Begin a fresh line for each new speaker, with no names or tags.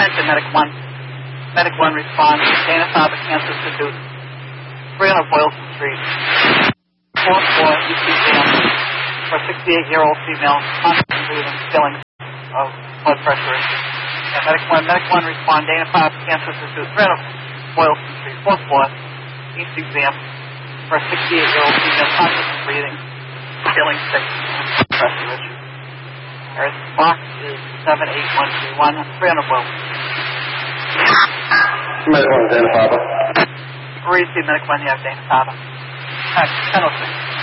Attention, Medic 1. Medic 1 responds. Dana-Farber Cancer Institute, 300 Boylston Street. 4th floor, EC exam for a 68-year-old female, constant breathing, feeling of blood pressure issues. Medic 1 respond. Dana-Farber Cancer Institute, 300 Boylston Street, 4th floor, EC exam for a 68-year-old female, constant breathing, feeling sick, blood pressure issues. Our box is 78131, 300 Boylston.
Medic 1, Dana-Farber.
Receive Medic 1, you have Dana-Farber. 1006.